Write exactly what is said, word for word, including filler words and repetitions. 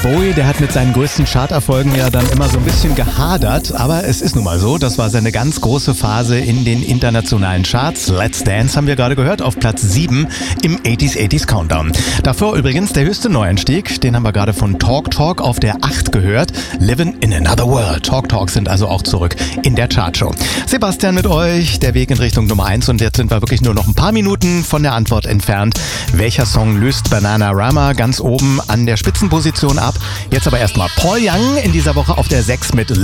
Bowie, der hat mit seinen größten Charterfolgen ja dann immer so ein bisschen gehadert, aber es ist nun mal so, das war seine ganz große Phase in den internationalen Charts. Let's Dance haben wir gerade gehört, auf Platz sieben im achtziger achtziger Countdown. Davor übrigens der höchste Neueinstieg, den haben wir gerade von Talk Talk auf der acht gehört. Living in Another World. Talk Talk sind also auch zurück in der Chartshow. Sebastian mit euch, der Weg in Richtung Nummer eins, und jetzt sind wir wirklich nur noch ein paar Minuten von der Antwort entfernt. Welcher Song löst Bananarama ganz oben an der Spitzenposition ab? Jetzt aber erstmal Paul Young in dieser Woche auf der sechs mit